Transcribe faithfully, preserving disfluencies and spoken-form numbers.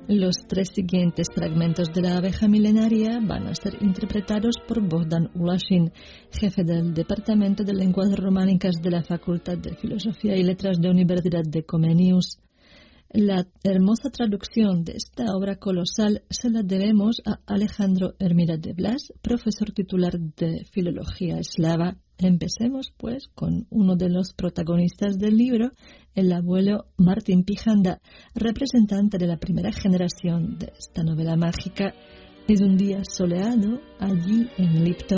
Los tres siguientes fragmentos de la abeja milenaria van a ser interpretados por Bogdan Ulashin, jefe del Departamento de Lenguas Románicas de la Facultad de Filosofía y Letras de Universidad de Comenius. La hermosa traducción de esta obra colosal se la debemos a Alejandro Hermida de Blas, profesor titular de Filología Eslava. Empecemos, pues, con uno de los protagonistas del libro, el abuelo Martín Pijanda, representante de la primera generación de esta novela mágica. Es un día soleado allí en Lipto.